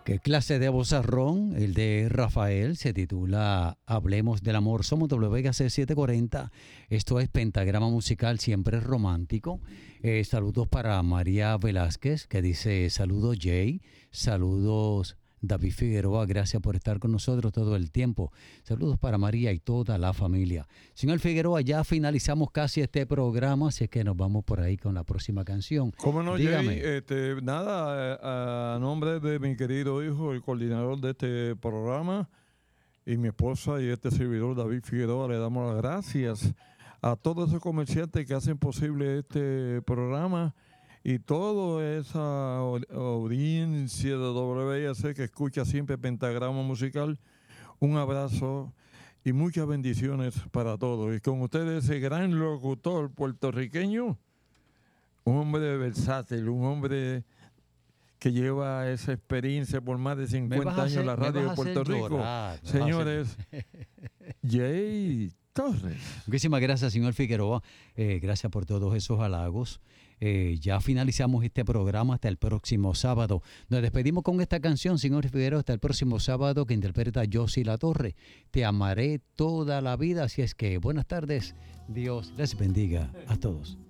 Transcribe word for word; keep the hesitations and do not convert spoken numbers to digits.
¿Qué clase de vozarrón? El de Rafael se titula Hablemos del amor. Somos W V C setecientos cuarenta. Esto es Pentagrama Musical, siempre romántico. Eh, saludos para María Velázquez, que dice saludos Jay, saludos David Figueroa, gracias por estar con nosotros todo el tiempo. Saludos para María y toda la familia. Señor Figueroa, ya finalizamos casi este programa, así que nos vamos por ahí con la próxima canción. ¿Cómo no, Dígame. Jay? Este, nada, a, a nombre de mi querido hijo, el coordinador de este programa, y mi esposa y este servidor David Figueroa, le damos las gracias a todos esos comerciantes que hacen posible este programa y toda esa audiencia de W I C que escucha siempre Pentagrama Musical. Un abrazo y muchas bendiciones para todos. Y con ustedes ese gran locutor puertorriqueño, un hombre versátil, un hombre que lleva esa experiencia por más de cincuenta años hacer, en la radio de Puerto Rico. Llorar, Señores, Jay Torres. Muchísimas gracias, señor Figueroa. Eh, gracias por todos esos halagos. Eh, ya finalizamos este programa hasta el próximo sábado. Nos despedimos con esta canción, señor Figueroa, hasta el próximo sábado, que interpreta Josie La Torre. Te amaré toda la vida. Así es que buenas tardes. Dios les bendiga a todos.